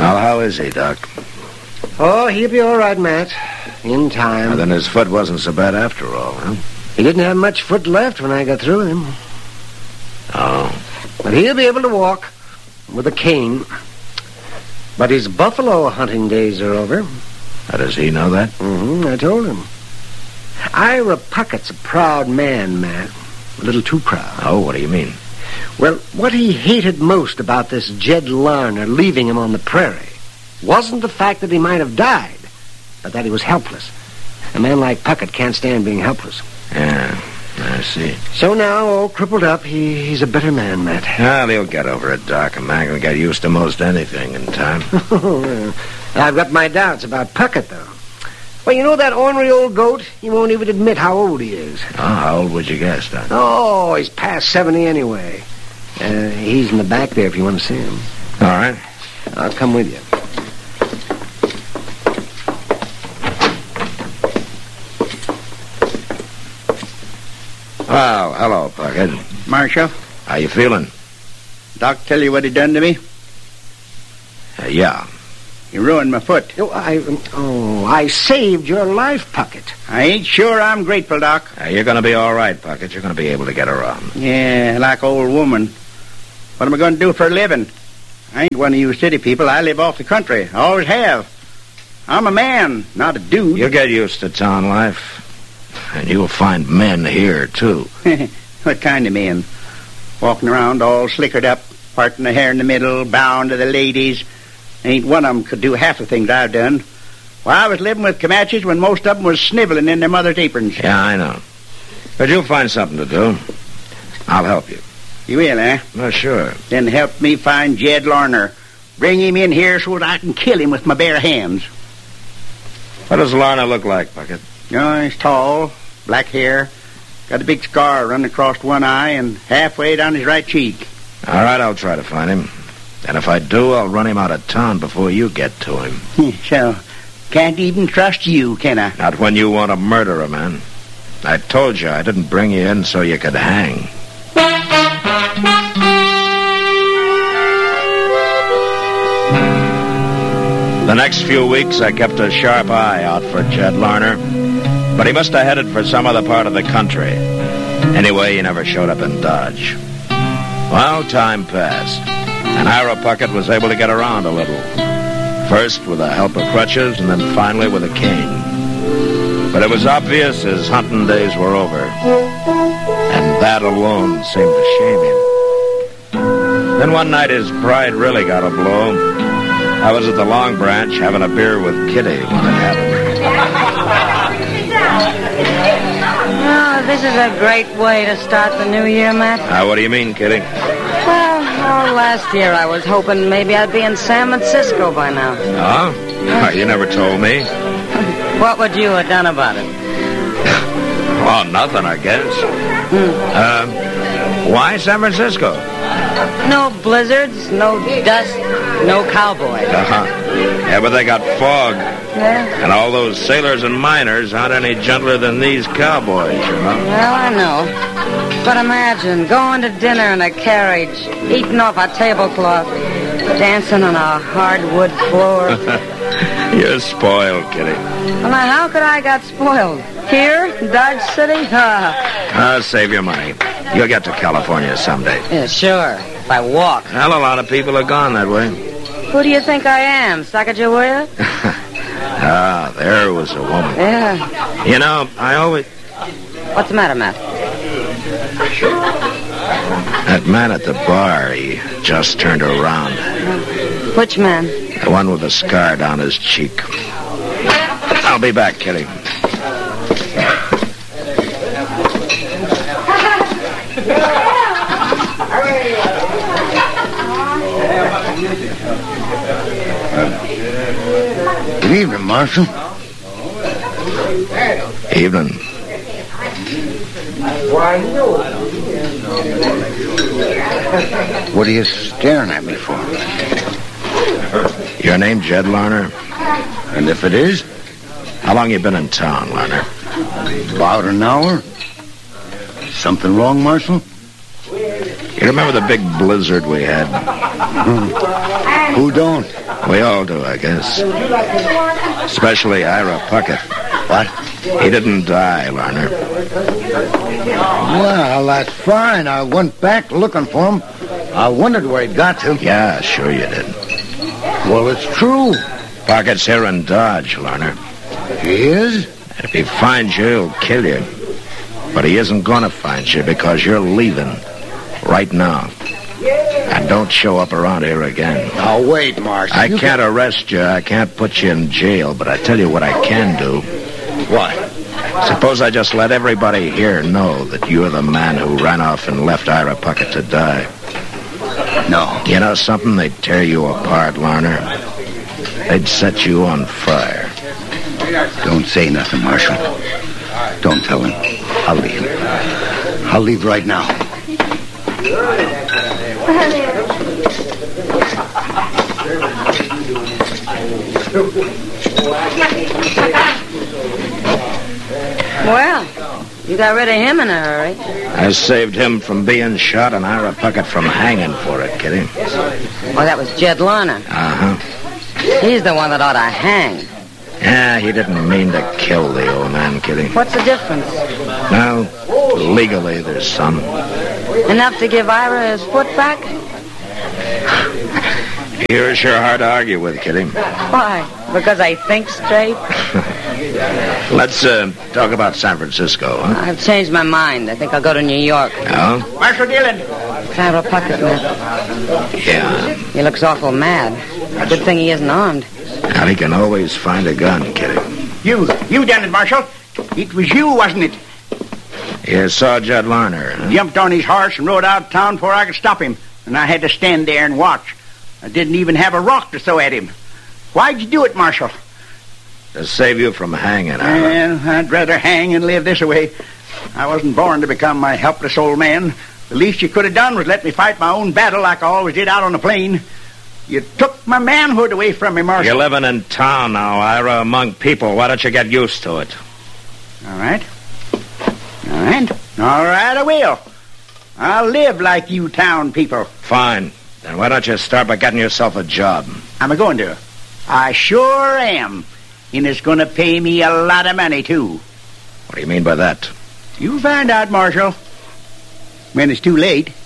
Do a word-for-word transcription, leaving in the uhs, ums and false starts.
Well, how is he, Doc? Oh, he'll be all right, Matt. In time. Well, then his foot wasn't so bad after all, huh? He didn't have much foot left when I got through with him. Oh. But he'll be able to walk with a cane. But his buffalo hunting days are over. How does he know that? Mm-hmm, I told him. Ira Puckett's a proud man, Matt. A little too proud. Oh, what do you mean? Well, what he hated most about this Jed Larner leaving him on the prairie wasn't the fact that he might have died, but that he was helpless. A man like Puckett can't stand being helpless. Yeah, I see. So now, all crippled up, he, he's a better man, Matt. Well, he'll get over it, Doc. A man can get used to most anything in time. I've got my doubts about Puckett, though. Well, you know that ornery old goat? He won't even admit how old he is. Oh, how old would you guess, Doc? Oh, he's past seventy anyway. Uh, he's in the back there if you want to see him. All right. I'll come with you. Well, hello, Puckett. Marshal, How you feeling? Doc tell you what he done to me? Uh, yeah. He ruined my foot. Oh, I, oh, I saved your life, Puckett. I ain't sure I'm grateful, Doc. Uh, you're going to be all right, Puckett. You're going to be able to get around. Yeah, like old woman. What am I going to do for a living? I ain't one of you city people. I live off the country. I always have. I'm a man, not a dude. You'll get used to town life. And you'll find men here, too. What kind of men? Walking around all slickered up, parting the hair in the middle, bound to the ladies. Ain't one of them could do half the things I've done. Well, I was living with Comanches when most of them was sniveling in their mother's aprons. Yeah, I know. But you'll find something to do. I'll help you. You will, eh? Well, sure. Then help me find Jed Larner. Bring him in here so that I can kill him with my bare hands. What does Larner look like, Puckett? Oh, he's tall, black hair, got a big scar running across one eye and halfway down his right cheek. All right, I'll try to find him. And if I do, I'll run him out of town before you get to him. So, can't even trust you, can I? Not when you want to murder a man. I told you I didn't bring you in so you could hang. The next few weeks, I kept a sharp eye out for Jed Larner, but he must have headed for some other part of the country. Anyway, he never showed up in Dodge. Well, time passed, and Ira Puckett was able to get around a little. First with the help of crutches, and then finally with a cane. But it was obvious his hunting days were over, and that alone seemed to shame him. Then one night his pride really got a blow. I was at the Long Branch having a beer with Kitty when it happened. Oh, this is a great way to start the new year, Matt. Uh, what do you mean, Kitty? Well, oh, last year I was hoping maybe I'd be in San Francisco by now. Oh? Oh, you never told me. What would you have done about it? Oh, nothing, I guess. Hmm. Uh, why San Francisco? No blizzards, no dust, no cowboys. Uh-huh. Yeah, but they got fog. Yeah? And all those sailors and miners aren't any gentler than these cowboys, you know. Well, I know. But imagine going to dinner in a carriage, eating off a tablecloth, dancing on a hardwood floor. You're spoiled, Kitty. Well, now, how could I got spoiled? Here, Dodge City? Ah, save your money. You'll get to California someday. Yeah, sure. If I walk. Well, a lot of people are gone that way. Who do you think I am, Sacagawea? Ah, there was a woman. Yeah. You know, I always... What's the matter, Matt? That man at the bar, he just turned around. Which man? The one with the scar down his cheek. I'll be back, Kitty. Good evening, Marshal. Evening. What are you staring at me for? Your name Jed Larner? And if it is? How long you been in town, Larner? About an hour. Something wrong, Marshal? You remember the big blizzard we had? Hmm. Who don't? We all do, I guess. Especially Ira Puckett. What? He didn't die, Larner. Well, that's fine. I went back looking for him. I wondered where he'd got to. Yeah, sure you did. Well, it's true. Puckett's here in Dodge, Larner. He is? If he finds you, he'll kill you. But he isn't going to find you because you're leaving right now. And don't show up around here again. Now, wait, Marshal. I you can't can... arrest you. I can't put you in jail. But I tell you what I can do. What? Suppose I just let everybody here know that you're the man who ran off and left Ira Puckett to die. No. You know something? They'd tear you apart, Larner. They'd set you on fire. Don't say nothing, Marshal. Don't tell him. I'll leave. I'll leave right now. Well, you got rid of him in a hurry. I saved him from being shot and Ira Puckett from hanging for it, Kitty. Well, that was Jed Larner. Uh-huh. He's the one that ought to hang. Yeah, he didn't mean to kill the old man, Kitty. What's the difference? Well, legally there's some. Enough to give Ira his foot back? You're sure hard to argue with, Kitty. Why? Because I think straight? Let's uh, talk about San Francisco, huh? I've changed my mind. I think I'll go to New York. No? Marshal Dillon. Ira Puckett, man. Yeah. He looks awful mad. Good thing he isn't armed. Now, he can always find a gun, Kitty. You, you done it, Marshal. It was you, wasn't it? You saw Jed Larner, huh? Jumped on his horse and rode out of town before I could stop him. And I had to stand there and watch. I didn't even have a rock to throw at him. Why'd you do it, Marshal? To save you from hanging, Ira. Well, I'd rather hang and live this way. I wasn't born to become my helpless old man. The least you could have done was let me fight my own battle like I always did out on the plain. You took my manhood away from me, Marshal. You're living in town now, Ira, among people. Why don't you get used to it? All right. All right. All right, I will. I'll live like you town people. Fine. Then why don't you start by getting yourself a job? I'm a going to. I sure am. And it's going to pay me a lot of money, too. What do you mean by that? You'll find out, Marshal. When it's too late.